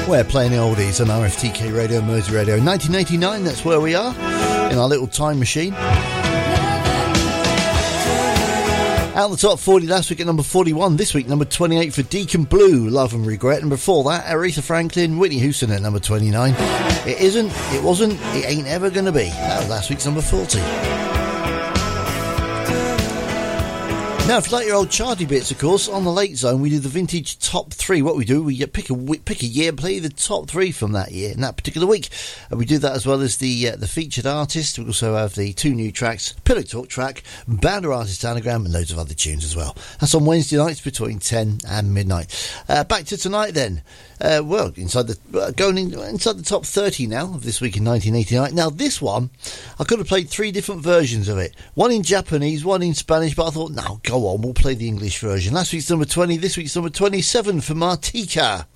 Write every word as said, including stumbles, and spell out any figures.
We're playing the oldies on R F T K Radio, Mersey Radio. nineteen eighty-nine, that's where we are, in our little time machine. Out the top forty last week at number forty-one. This week, number twenty-eight for Deacon Blue, Love and Regret. And before that, Aretha Franklin, Whitney Houston at number twenty-nine. It isn't, it wasn't, it ain't ever gonna be. That was last week's number forty. Now, if you like your old charty bits, of course, on the Late Zone, we do the vintage top three. What we do, we pick a pick a year, play the top three from that year in that particular week. And we do that as well as the uh, the featured artist. We also have the two new tracks, Pillow Talk track, Bounder Artist Anagram, and loads of other tunes as well. That's on Wednesday nights between ten and midnight. Uh, back to tonight then. Uh, well, inside the uh, going in, inside the top thirty now of this week in nineteen eighty-nine. Now, this one, I could have played three different versions of it. One in Japanese, one in Spanish, but I thought, no, go on, we'll play the English version. Last week's number twenty, this week's number twenty-seven for Martika.